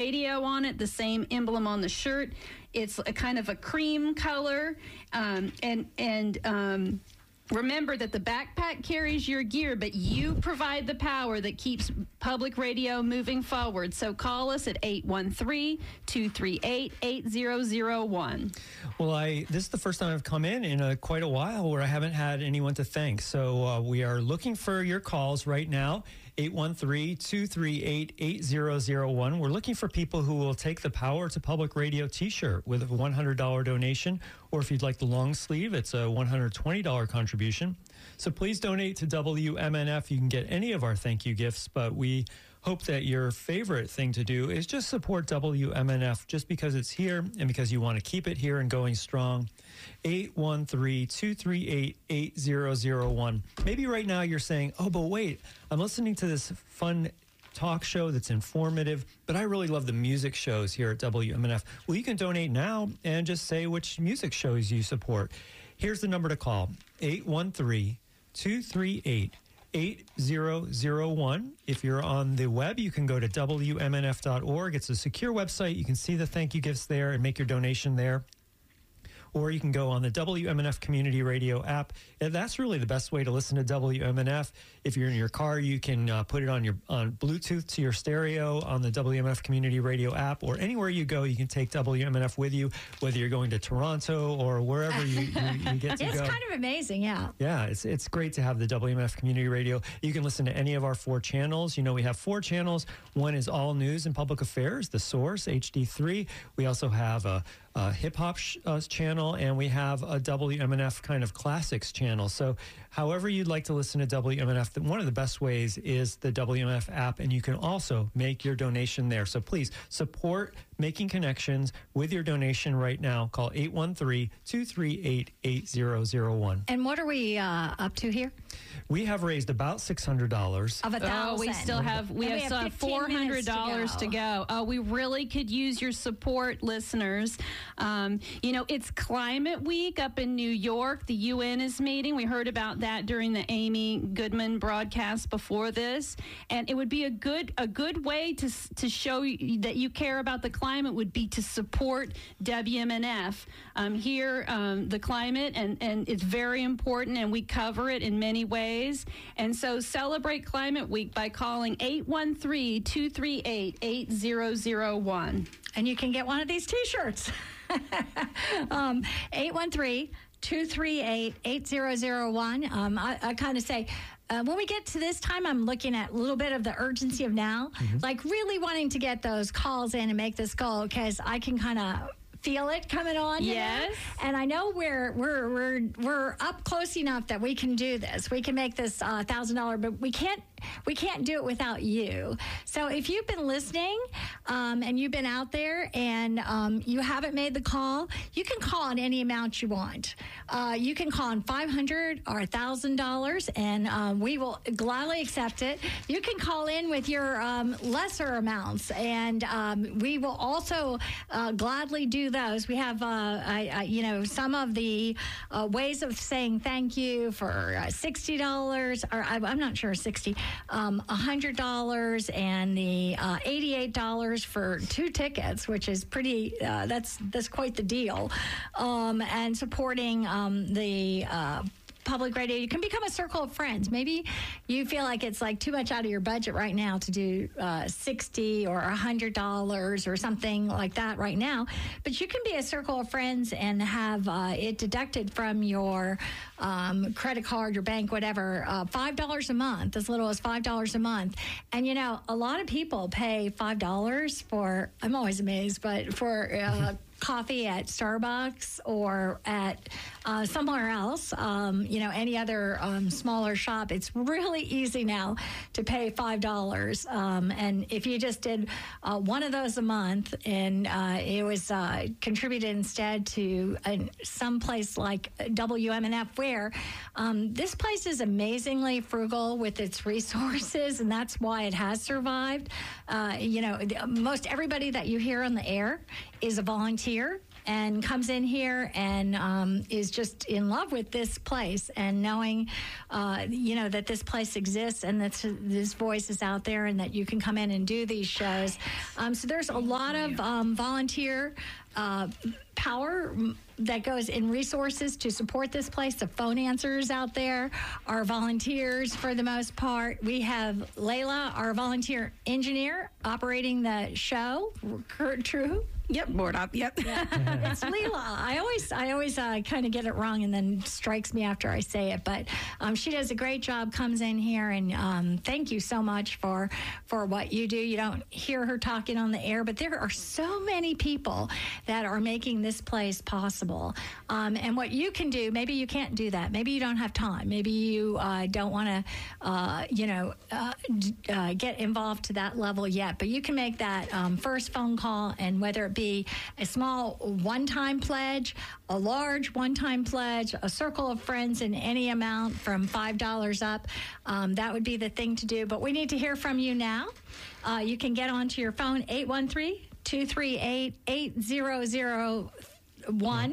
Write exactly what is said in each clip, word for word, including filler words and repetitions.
Radio on it, the same emblem on the shirt. It's a kind of a cream color, um, and and um, remember that the backpack carries your gear, but you provide the power that keeps public radio moving forward. So call us at eight one three, two three eight, eight zero zero one. Well, I this is the first time I've come in in a, quite a while where I haven't had anyone to thank. So uh, we are looking for your calls right now, eight one three, two three eight, eight zero zero one. We're looking for people who will take the Power to Public Radio t-shirt with a one hundred dollars donation, or if you'd like the long sleeve, it's a one hundred twenty dollars contribution. So please donate to W M N F. You can get any of our thank you gifts, but we hope that your favorite thing to do is just support W M N F just because it's here and because you want to keep it here and going strong. eight one three, two three eight, eight zero zero one. Maybe right now you're saying, oh, but wait, I'm listening to this fun talk show that's informative, but I really love the music shows here at W M N F. Well, you can donate now and just say which music shows you support. Here's the number to call, eight one three, two three eight, eight zero zero one. If you're on the web, you can go to W M N F dot org. It's a secure website. You can see the thank you gifts there and make your donation there. Or you can go on the W M N F Community Radio app. And that's really the best way to listen to W M N F. If you're in your car, you can uh, put it on your on Bluetooth to your stereo on the W M N F Community Radio app, or anywhere you go, you can take W M N F with you, whether you're going to Toronto or wherever you, you, you get to it's go. It's kind of amazing, yeah. Yeah, it's it's great to have the W M N F Community Radio. You can listen to any of our four channels. You know, we have four channels. One is All News and Public Affairs, The Source, H D three. We also have a, a hip-hop sh- uh, channel, and we have a W M N F kind of classics channel. So however you'd like to listen to W M N F, one of the best ways is the W M N F app, and you can also make your donation there. So please support Making Connections with your donation right now. Call eight one three, two three eight, eight zero zero one. And what are we uh, up to here? We have raised about six hundred dollars. Of a thousand. Oh, we still have, we And have, we have uh, four hundred dollars to go. to go. Oh, we really could use your support, listeners. Um, you know, it's Climate Week up in New York. The U N is meeting. We heard about that during the Amy Goodman broadcast before this. And it would be a good a good way to to show you that you care about the climate would be to support W M N F. Um, here, um, the climate, and, and it's very important, and we cover it in many ways. And so celebrate Climate Week by calling eight one three, two three eight, eight zero zero one. And you can get one of these T-shirts. um, eight one three, two three eight, eight zero zero one. Um, I, I kind of say, uh, when we get to this time, I'm looking at a little bit of the urgency of now, mm-hmm. like really wanting to get those calls in and make this goal, because I can kind of feel it coming on. Yes. Know? And I know we're we're we're we're up close enough that we can do this. We can make this uh, thousand dollar, but we can't we can't do it without you. So if you've been listening um, and you've been out there and um, you haven't made the call, you can call on any amount you want. Uh, you can call on five hundred or a thousand dollars, and um, we will gladly accept it. You can call in with your um, lesser amounts, and um, we will also uh, gladly do those. We have, uh, I, I, you know, some of the uh, ways of saying thank you for uh, sixty dollars, or I, I'm not sure, sixty, um, one hundred dollars, and the uh, eighty-eight dollars for two tickets, which is pretty, uh, that's, that's quite the deal. Um, and supporting um, the uh, public radio. You can become a circle of friends. Maybe you feel like it's like too much out of your budget right now to do uh, sixty or one hundred dollars or something like that right now. But you can be a circle of friends and have uh, it deducted from your um, credit card, your bank, whatever, uh, five dollars a month, as little as five dollars a month. And, you know, a lot of people pay five dollars for, I'm always amazed, but for uh, coffee at Starbucks or at uh, somewhere else, um, you know, any other um, smaller shop. It's really easy now to pay five dollars. Um, and if you just did uh, one of those a month, and uh, it was uh, contributed instead to uh, some place like W M N F, where um, this place is amazingly frugal with its resources, and that's why it has survived. Uh, you know, most everybody that you hear on the air is a volunteer. and comes in here and um, is just in love with this place, and knowing, uh, you know, that this place exists and that this voice is out there and that you can come in and do these shows. Um, so there's a lot of um, volunteer uh, power that goes in resources to support this place. The phone answers out there are volunteers for the most part. We have Layla, our volunteer engineer, operating the show. True? Yep, board up. Yep. Yeah. It's Leela. I always, I always uh, kind of get it wrong, and then strikes me after I say it. But um, she does a great job. Comes in here, and um, thank you so much for for what you do. You don't hear her talking on the air, but there are so many people that are making this place possible. Um, and what you can do, maybe you can't do that. Maybe you don't have time. Maybe you uh, don't want to, uh, you know, uh, d- uh, get involved to that level yet. But you can make that um, first phone call, and whether it be be a small one-time pledge, a large one-time pledge, a circle of friends in any amount from five dollars up. Um, that would be the thing to do. But we need to hear from you now. Uh, you can get onto your phone, eight one three, two three eight, eight zero zero one.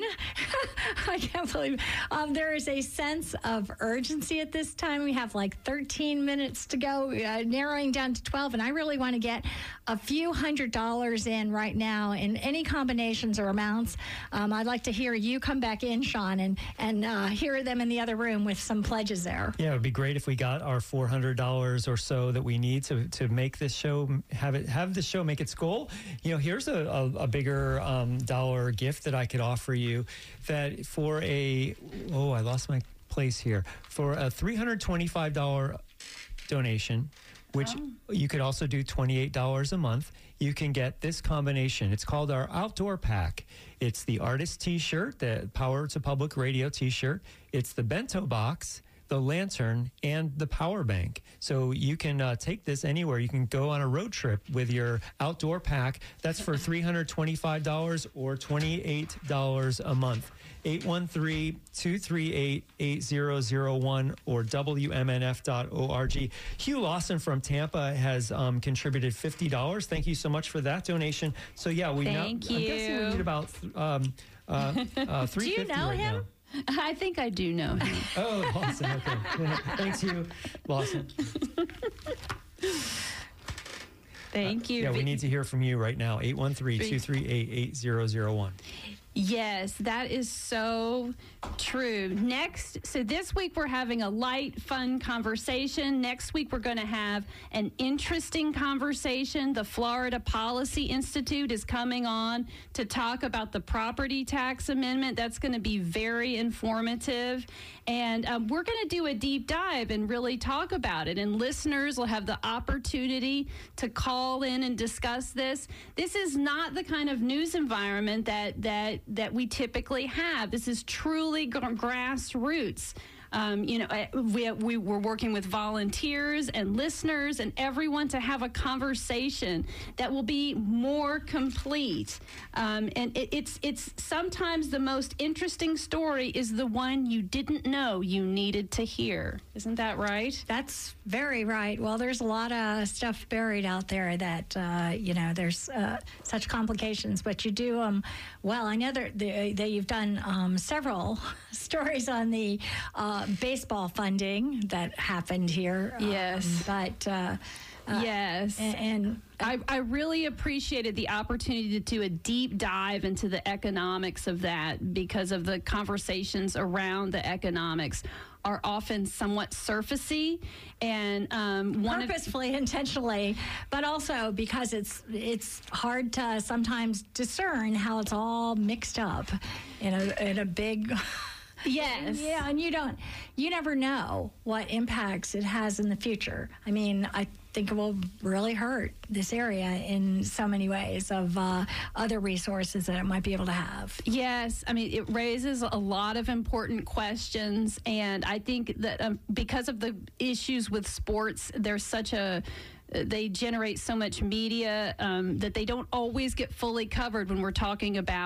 I can't believe um, there is a sense of urgency at this time. We have like thirteen minutes to go, uh, narrowing down to twelve, and I really want to get a few hundred dollars in right now in any combinations or amounts. Um, I'd like to hear you come back in, Sean, and and uh, hear them in the other room with some pledges there. Yeah, it would be great if we got our four hundred dollars or so that we need to to make this show, have it have the show make its goal. You know, here's a, a, a bigger um, dollar gift that I could offer you, that for a, oh, I lost my place here, for a three hundred twenty-five dollars donation, which oh. you could also do twenty-eight dollars a month, you can get this combination. It's called our Outdoor Pack. It's the artist t-shirt, the Power to Public Radio t-shirt. It's the bento box, the lantern, and the power bank. So you can uh, take this anywhere. You can go on a road trip with your Outdoor Pack. That's for three hundred twenty-five dollars or twenty-eight dollars a month. eight one three, two three eight, eight zero zero one or W M N F dot org. Hugh Lawson from Tampa has um, contributed fifty dollars. Thank you so much for that donation. So yeah, we Thank now, you. I'm guessing we need about um, uh, uh, three fifty Do you know right him? now. I think I do know him. Oh, Lawson. Okay. Thanks, Hugh. Lawson. Thank you. Yeah, we need to hear from you right now. eight one three, two three eight, eight zero zero one. Yes, that is so true. Next, so this week we're having a light, fun conversation. Next week we're going to have an interesting conversation. The Florida Policy Institute is coming on to talk about the property tax amendment. That's going to be very informative. And um, we're going to do a deep dive and really talk about it. And listeners will have the opportunity to call in and discuss this. This is not the kind of news environment that that that we typically have. This is truly g- grassroots. Um, you know, we, we were working with volunteers and listeners and everyone to have a conversation that will be more complete. Um, and it, it's it's sometimes the most interesting story is the one you didn't know you needed to hear. Isn't that right? That's very right. Well, there's a lot of stuff buried out there that, uh, you know, there's uh, such complications, but you do them um, well. I know that, that you've done um, several stories on the uh, baseball funding that happened here. Yes. Um, but, uh, uh, yes. And, and I, I really appreciated the opportunity to do a deep dive into the economics of that, because of the conversations around the economics are often somewhat surfacey and um, one purposefully, of, intentionally, but also because it's it's hard to sometimes discern how it's all mixed up in a in a big. Yes. Yeah, and you don't, you never know what impacts it has in the future. I mean, I think it will really hurt this area in so many ways of uh, other resources that it might be able to have. Yes. I mean, it raises a lot of important questions. And I think that um, because of the issues with sports, there's such a they generate so much media um, that they don't always get fully covered when we're talking about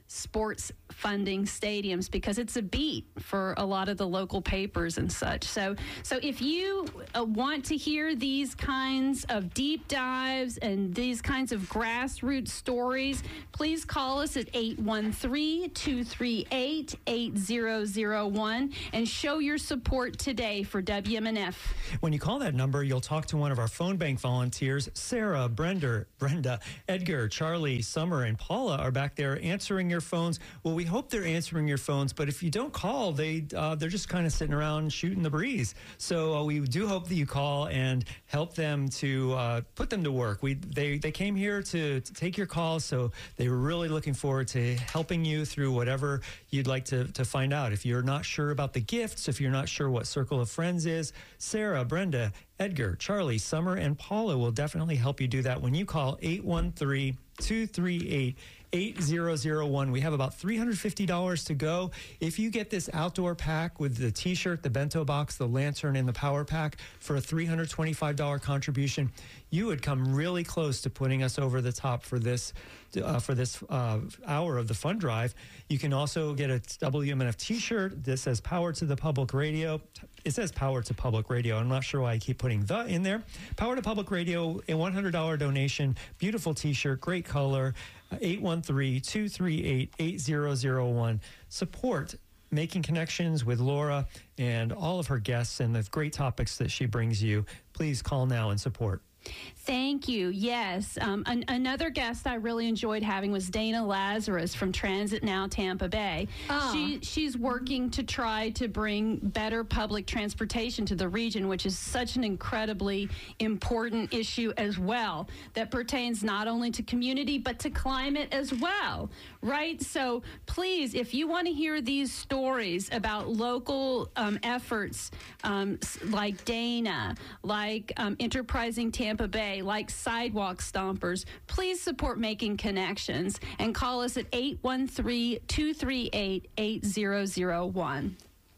sports funding stadiums, because it's a beat for a lot of the local papers and such. So, so if you uh, want to hear these kinds of deep dives and these kinds of grassroots stories, please call us at eight one three, two three eight, eight zero zero one and show your support today for W M N F. When you call that number, you'll talk to one of our phone bank volunteers. Sarah, Brenda, Brenda, Edgar, Charlie, Summer, and Paula are back there answering your phones. Well, we hope they're answering your phones, but if you don't call, they, uh, they're just kind of sitting around shooting the breeze. So uh, we do hope that you call and help them to uh, put them to work. We They, they came here to, to take your calls, so they were really looking forward to helping you through whatever you'd like to, to find out. If you're not sure about the gifts, if you're not sure what Circle of Friends is, Sarah, Brenda, Edgar, Charlie, Summer, and Paula will definitely help you do that when you call eight one three, two three eight, eight zero zero one. We have about three hundred fifty dollars to go. If you get this outdoor pack with the t-shirt, the bento box, the lantern, and the power pack for a three hundred twenty-five dollars contribution, you would come really close to putting us over the top for this uh, for this uh, hour of the fund drive. You can also get a W M N F t-shirt. This says Power to the Public Radio. It says Power to Public Radio. I'm not sure why I keep putting the in there. Power to Public Radio, a one hundred dollars donation. Beautiful t-shirt, great color. eight one three, two three eight, eight zero zero one. Support Making Connections with Laura and all of her guests and the great topics that she brings you. Please call now and support. Thank you. Yes. Um, an, another guest I really enjoyed having was Dana Lazarus from Transit Now Tampa Bay. Oh. She, she's working to try to bring better public transportation to the region, which is such an incredibly important issue as well, that pertains not only to community, but to climate as well, right? So please, if you want to hear these stories about local um, efforts um, like Dana, like um, Enterprising Tampa Bay, like Sidewalk Stompers, please support Making Connections and call us at eight one three, two three eight, eight zero zero one.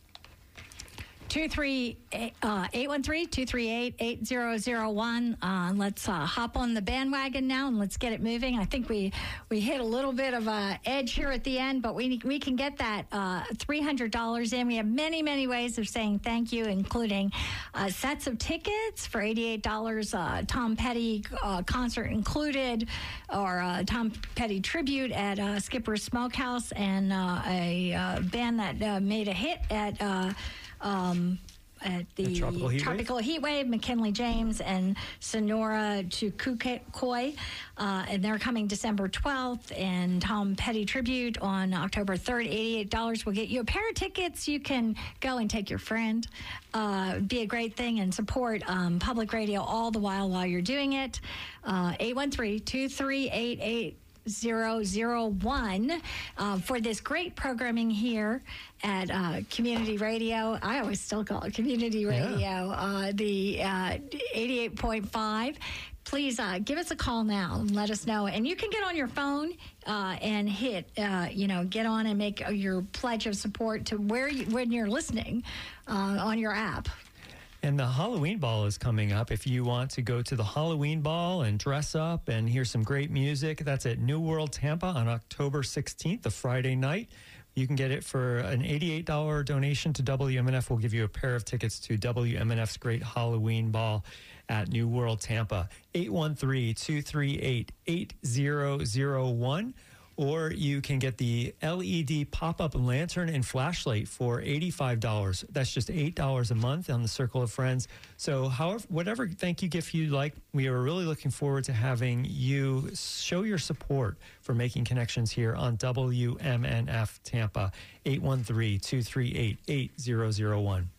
Two three uh, eight one three two three eight eight zero zero one. Uh, let's uh, hop on the bandwagon now and let's get it moving. I think we we hit a little bit of a edge here at the end, but we we can get that uh, three hundred dollars in. We have many many ways of saying thank you, including uh, sets of tickets for eighty-eight dollars, uh, Tom Petty uh, concert included, or uh, Tom Petty tribute at uh, Skipper's Smokehouse, and uh, a uh, band that uh, made a hit at. Uh, Um, at the, the Tropical Heat Tropical Wave? Heat Wave, McKinley James and Sonora Chukukoi, uh, and they're coming December twelfth, and Tom Petty Tribute on October third. eighty-eight dollars will get you a pair of tickets. You can go and take your friend. Uh, be a great thing and support um, public radio all the while while you're doing it. Uh, eight one three, two three eight, eight zero zero one uh, for this great programming here at uh, Community Radio. I always still call it Community Radio, Yeah. uh, the uh, eighty-eight point five. Please uh, give us a call now and let us know. And you can get on your phone uh, and hit, uh, you know, get on and make your pledge of support to where you, when you're listening uh, on your app. And the Halloween Ball is coming up. If you want to go to the Halloween Ball and dress up and hear some great music, that's at New World Tampa on October sixteenth, a Friday night. You can get it for an eighty-eight dollars donation to W M N F. We'll give you a pair of tickets to W M N F's Great Halloween Ball at New World Tampa. eight one three, two three eight, eight zero zero one. Or you can get the L E D pop-up lantern and flashlight for eighty-five dollars. That's just eight dollars a month on the Circle of Friends. So however, whatever thank you gift you like, we are really looking forward to having you show your support for Making Connections here on W M N F Tampa. eight one three, two three eight, eight zero zero one.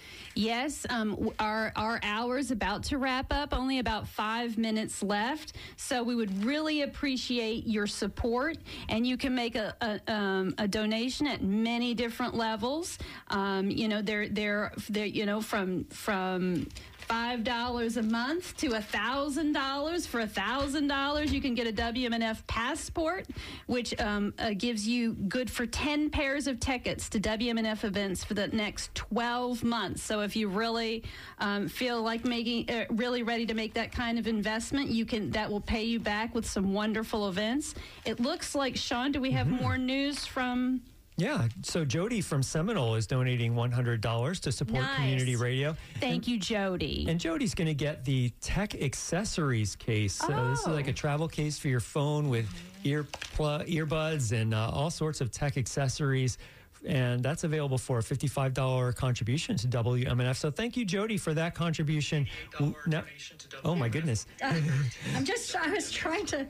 Yes, um, our our hour's about to wrap up, only about five minutes left. So we would really appreciate your support, and you can make a a, um, a donation at many different levels. Um, you know, they're they're they're you know from from. five dollars a month to one thousand dollars. For one thousand dollars, you can get a W M N F passport, which um, uh, gives you good for ten pairs of tickets to W M N F events for the next twelve months. So So if you really um, feel like making, uh, really ready to make that kind of investment, you can. That will pay you back with some wonderful events. It looks like, Sean, do we have mm-hmm. more news from? Yeah, so Jody from Seminole is donating one hundred dollars to support nice. community radio. Thank and, you, Jody. And Jody's going to get the tech accessories case. Oh. Uh, this is like a travel case for your phone with ear pl- earbuds and uh, all sorts of tech accessories. And that's available for a fifty-five dollars contribution to W M N F. So thank you, Jody, for that contribution. Now, oh, my goodness. Uh, I'm just, I was trying to.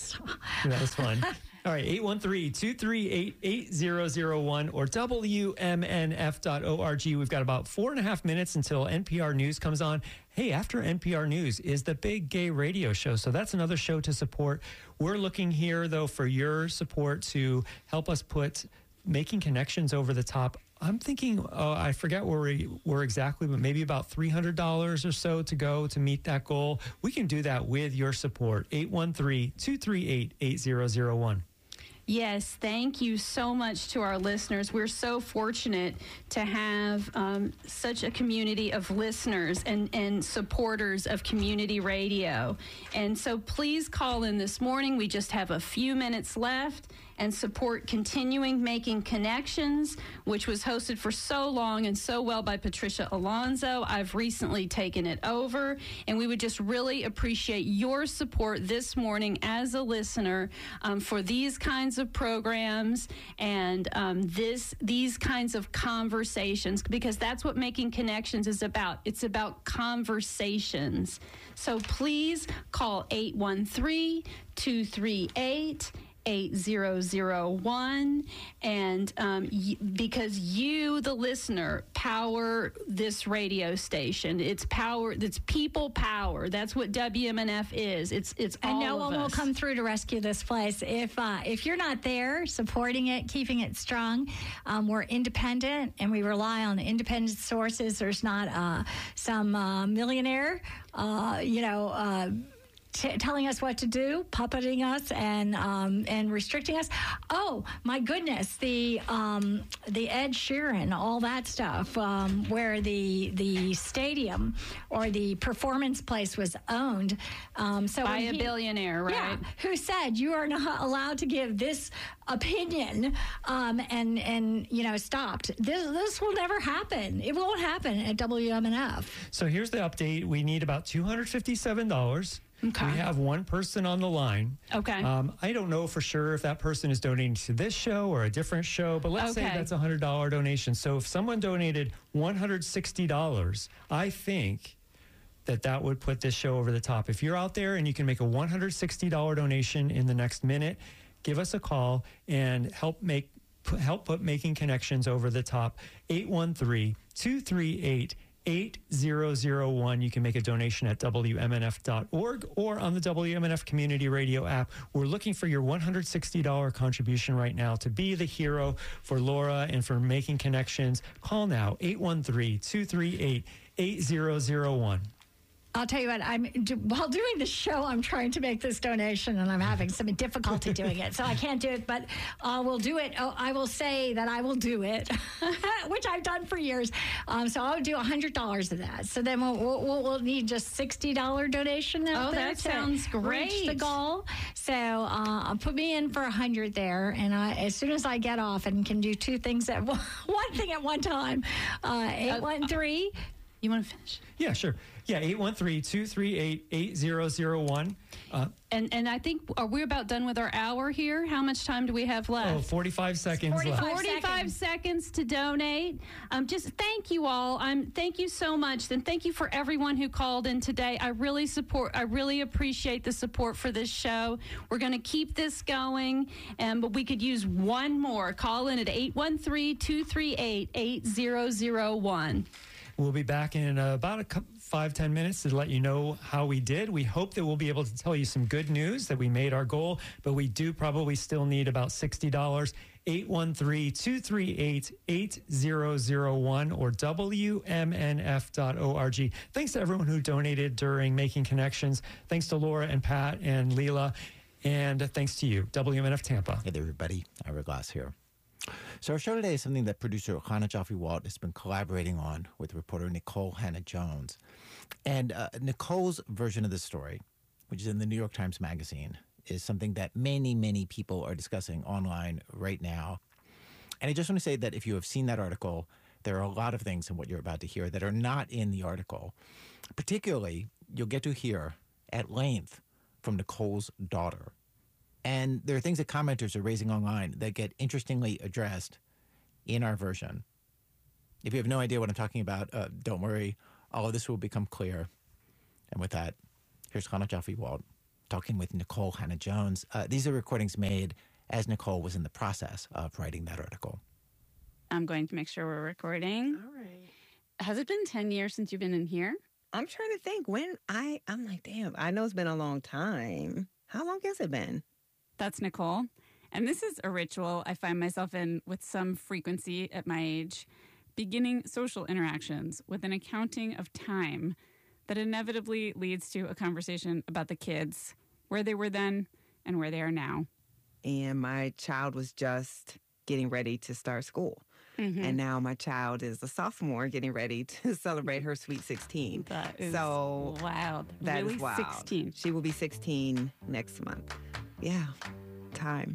That was fun. All right, eight one three, two three eight, eight zero zero one or W M N F dot org. We've got about four and a half minutes until N P R News comes on. Hey, after N P R News is the Big Gay Radio Show. So that's another show to support. We're looking here, though, for your support to help us put Making Connections over the top. I'm thinking, oh, I forget where we were exactly, but maybe about three hundred dollars or so to go to meet that goal. We can do that with your support. eight one three, two three eight, eight zero zero one. Yes, thank you so much to our listeners. We're so fortunate to have um, such a community of listeners and, and supporters of community radio. And so please call in this morning. We just have a few minutes left, and support Continuing Making Connections, which was hosted for so long and so well by Patricia Alonso. I've recently taken it over, and we would just really appreciate your support this morning as a listener um, for these kinds of programs and um, this these kinds of conversations, because that's what Making Connections is about. It's about conversations. So please call eight one three, two three eight, eight zero zero one, and um, y- because you, the listener, power this radio station. It's power. It's people power. That's what W M N F is. It's it's all and no of one us. will come through to rescue this place if uh, if you're not there supporting it, keeping it strong. Um, we're independent, and we rely on independent sources. There's not uh, some uh, millionaire, uh, you know. Uh, T- telling us what to do, puppeting us, and um, and restricting us. Oh my goodness, the um, the Ed Sheeran, all that stuff, um, where the the stadium or the performance place was owned. Um, so by a he, billionaire, right? Yeah, who said you are not allowed to give this opinion, um, and and you know stopped. This this will never happen. It won't happen at W M N F. So here's the update. We need about two hundred fifty-seven dollars. Okay. We have one person on the line. Okay. Um, I don't know for sure if that person is donating to this show or a different show, but let's Okay. say that's a one hundred dollars donation. So if someone donated one hundred sixty dollars, I think that that would put this show over the top. If you're out there and you can make a one hundred sixty dollars donation in the next minute, give us a call and help make help put Making Connections over the top. eight one three, two three eight, eight zero zero one. You can make a donation at W M N F dot org or on the W M N F Community Radio app. We're looking for your one hundred sixty dollars contribution right now to be the hero for Laura and for Making Connections. Call now, eight one three, two three eight, eight zero zero one. I'll tell you what, I'm do, while doing the show, I'm trying to make this donation, and I'm having some difficulty doing it, so I can't do it. But I uh, will do it. Oh, I will say that I will do it, which I've done for years. Um, so I'll do a hundred dollars of that. So then we'll, we'll, we'll need just sixty dollar donation. Oh, that sounds great. Reach the goal. So uh, put me in for a hundred there, and I, as soon as I get off and can do two things at one, one thing at one time, uh, eight one three. You want to finish? Yeah, sure. Yeah, eight one three, two three eight, eight zero zero one. Uh, and and I think, are we about done with our hour here? How much time do we have left? Oh, forty-five seconds forty-five left. forty-five seconds. seconds to donate. Um, just thank you all. Um, thank you so much. And thank you for everyone who called in today. I really support, I really appreciate the support for this show. We're going to keep this going, um, but we could use one more. Call in at eight one three, two three eight, eight zero zero one. We'll be back in uh, about a couple, five, ten minutes to let you know how we did. We hope that we'll be able to tell you some good news that we made our goal, but we do probably still need about sixty dollars. eight one three, two three eight, eight zero zero one or W M N F dot org. Thanks to everyone who donated during Making Connections. Thanks to Laura and Pat and Leela. And thanks to you, W M N F Tampa. Hey there, everybody. Ira Glass here. So our show today is something that producer Hannah Joffe-Walt has been collaborating on with reporter Nikole Hannah-Jones. And uh, Nicole's version of this story, which is in the New York Times Magazine, is something that many, many people are discussing online right now. And I just want to say that if you have seen that article, there are a lot of things in what you're about to hear that are not in the article. Particularly, you'll get to hear at length from Nicole's daughter. And there are things that commenters are raising online that get interestingly addressed in our version. If you have no idea what I'm talking about, uh, don't worry. All of this will become clear. And with that, here's Hannah Joffe-Walt talking with Nikole Hannah-Jones. Uh, these are recordings made as Nikole was in the process of writing that article. I'm going to make sure we're recording. All right. Has it been ten years since you've been in here? I'm trying to think when I, I'm like, damn, I know it's been a long time. How long has it been? That's Nikole. And this is a ritual I find myself in with some frequency at my age, beginning social interactions with an accounting of time that inevitably leads to a conversation about the kids, where they were then and where they are now. And my child was just getting ready to start school. Mm-hmm. And now my child is a sophomore getting ready to celebrate her Sweet sixteen. That is so wild. That really is wild. sixteen. She will be sixteen next month. Yeah, time.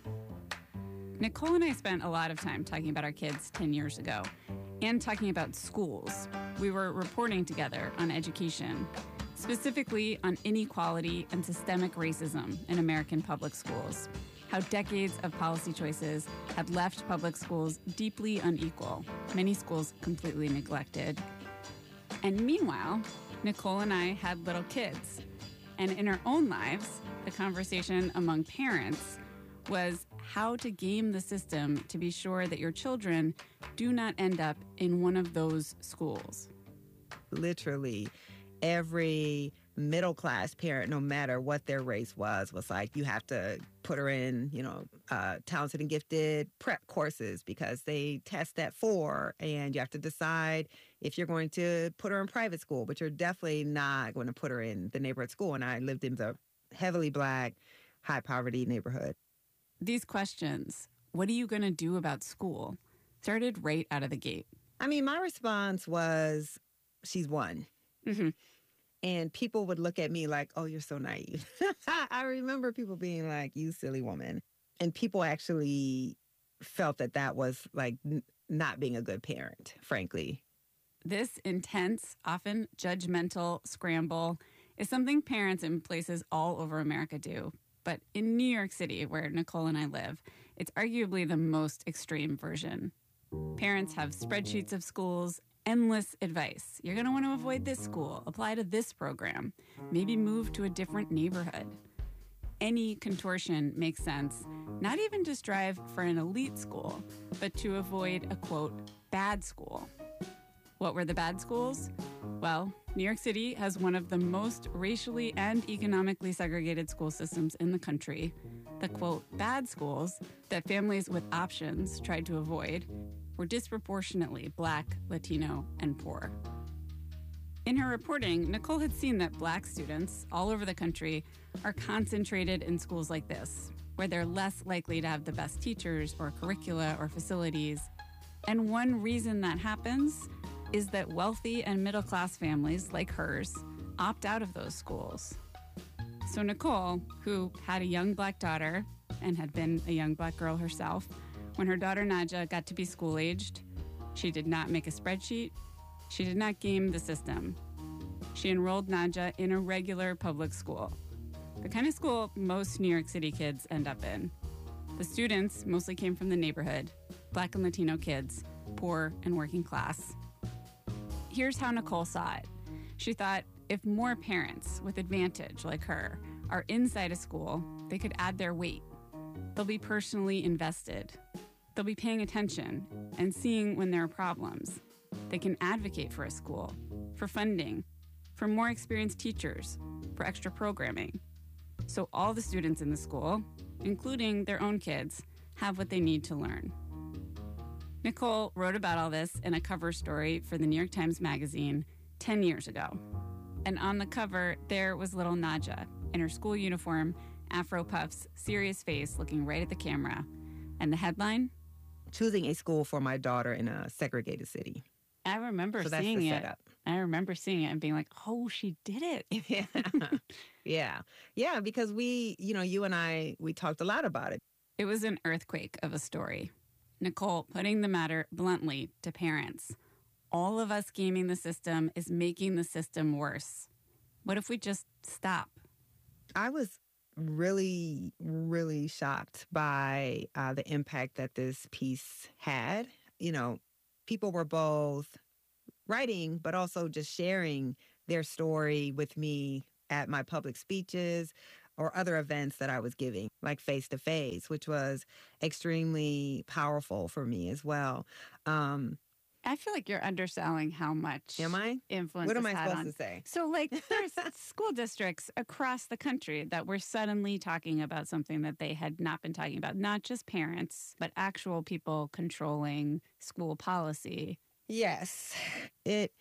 Nikole and I spent a lot of time talking about our kids ten years ago and talking about schools. We were reporting together on education, specifically on inequality and systemic racism in American public schools, how decades of policy choices had left public schools deeply unequal, many schools completely neglected. And meanwhile, Nikole and I had little kids. And in our own lives, the conversation among parents was how to game the system to be sure that your children do not end up in one of those schools. Literally, every middle-class parent, no matter what their race was, was like, you have to put her in, you know, uh, talented and gifted prep courses because they test at four, and you have to decide if you're going to put her in private school, but you're definitely not going to put her in the neighborhood school. And I lived in the heavily Black, high-poverty neighborhood. These questions, what are you going to do about school, started right out of the gate. I mean, my response was, she's one. Mm-hmm. And people would look at me like, oh, you're so naive. I remember people being like, you silly woman. And people actually felt that that was like n- not being a good parent, frankly. This intense, often judgmental scramble is something parents in places all over America do. But in New York City, where Nikole and I live, it's arguably the most extreme version. Parents have spreadsheets of schools, endless advice. You're going to want to avoid this school, apply to this program, maybe move to a different neighborhood. Any contortion makes sense, not even to strive for an elite school, but to avoid a, quote, bad school. What were the bad schools? Well, New York City has one of the most racially and economically segregated school systems in the country. The, quote, bad schools that families with options tried to avoid were disproportionately Black, Latino, and poor. In her reporting, Nikole had seen that Black students all over the country are concentrated in schools like this, where they're less likely to have the best teachers or curricula or facilities. And one reason that happens is that wealthy and middle-class families like hers opt out of those schools. So Nikole, who had a young Black daughter and had been a young Black girl herself, when her daughter Naja got to be school-aged, she did not make a spreadsheet. She did not game the system. She enrolled Naja in a regular public school, the kind of school most New York City kids end up in. The students mostly came from the neighborhood, Black and Latino kids, poor and working class. Here's how Nikole saw it. She thought if more parents with advantage like her are inside a school, they could add their weight. They'll be personally invested. They'll be paying attention and seeing when there are problems. They can advocate for a school, for funding, for more experienced teachers, for extra programming. So all the students in the school, including their own kids, have what they need to learn. Nikole wrote about all this in a cover story for the New York Times Magazine ten years ago. And on the cover, there was little Naja in her school uniform, Afro puffs, serious face looking right at the camera. And the headline? choosing a school for my daughter in a segregated city. I remember So that's seeing the it. setup. I remember seeing it and being like, oh, she did it. Yeah. yeah. Yeah, because we, you know, you and I, we talked a lot about it. It was an earthquake of a story. Nicole putting the matter bluntly to parents. All of us gaming the system is making the system worse. What if we just stop? I was really, really shocked by uh, the impact that this piece had. You know, people were both writing, but also just sharing their story with me at my public speeches or other events that I was giving, like Face to Face, which was extremely powerful for me as well. Um, I feel like you're underselling how much am I? influence What am it's I had supposed on. to say? So, like, there's school districts across the country that were suddenly talking about something that they had not been talking about. Not just parents, but actual people controlling school policy. Yes. It,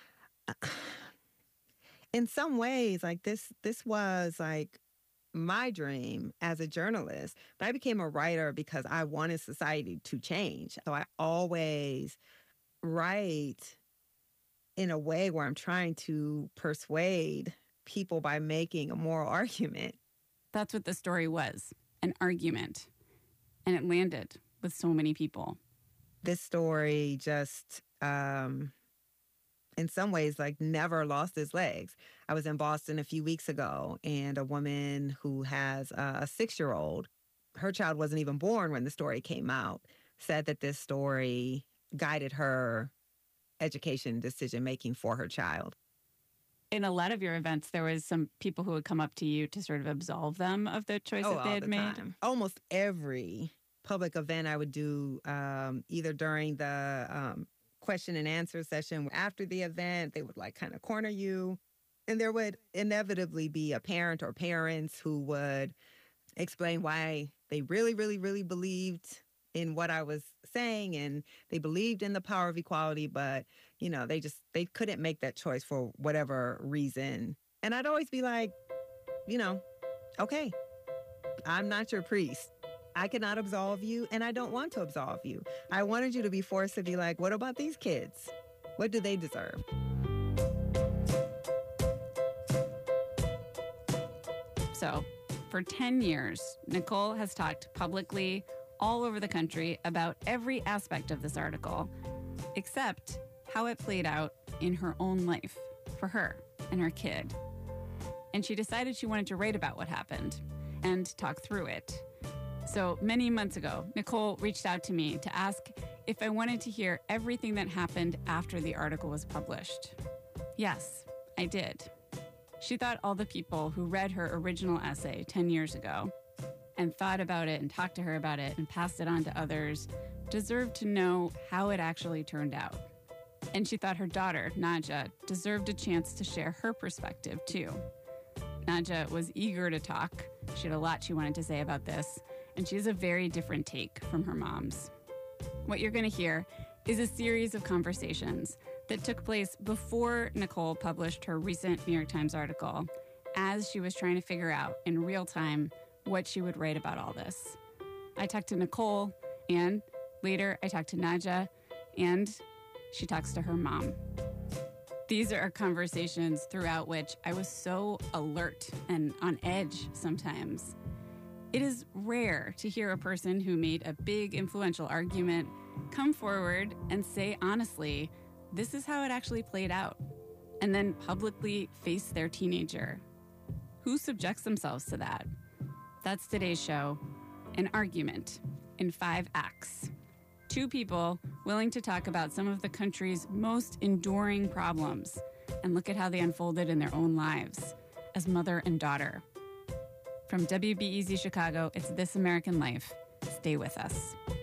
in some ways, like this, this was like my dream as a journalist. But I became a writer because I wanted society to change. So I always write in a way where I'm trying to persuade people by making a moral argument. That's what the story was, an argument. And it landed with so many people. This story just, um, in some ways, like never lost its legs. I was in Boston a few weeks ago, and a woman who has a six-year-old, her child wasn't even born when the story came out, said that this story guided her education decision-making for her child. In a lot of your events, there was some people who would come up to you to sort of absolve them of the choice Oh, that they all had the made. time. Almost every public event I would do, um, either during the um, question and answer session, after the event, they would like kind of corner you. And there would inevitably be a parent or parents who would explain why they really, really, really believed in what I was saying, and they believed in the power of equality, but, you know, they just, they couldn't make that choice for whatever reason. And I'd always be like, you know, okay, I'm not your priest. I cannot absolve you, and I don't want to absolve you. I wanted you to be forced to be like, what about these kids? What do they deserve? So, for ten years, Nicole has talked publicly all over the country about every aspect of this article, except how it played out in her own life for her and her kid. And she decided she wanted to write about what happened and talk through it. So many months ago, Nicole reached out to me to ask if I wanted to hear everything that happened after the article was published. Yes, I did. She thought all the people who read her original essay ten years ago and thought about it and talked to her about it and passed it on to others deserved to know how it actually turned out. And she thought her daughter, Nadja, deserved a chance to share her perspective too. Nadja was eager to talk. She had a lot she wanted to say about this, and she has a very different take from her mom's. What you're going to hear is a series of conversations that took place before Nicole published her recent New York Times article, as she was trying to figure out in real time what she would write about all this. I talked to Nicole, and later I talked to Nadja, and she talks to her mom. These are conversations throughout which I was so alert and on edge sometimes. It is rare to hear a person who made a big influential argument come forward and say honestly, this is how it actually played out, and then publicly face their teenager. Who subjects themselves to that? That's today's show, An Argument in Five Acts. Two people willing to talk about some of the country's most enduring problems and look at how they unfolded in their own lives as mother and daughter. From W B E Z Chicago, it's This American Life. Stay with us.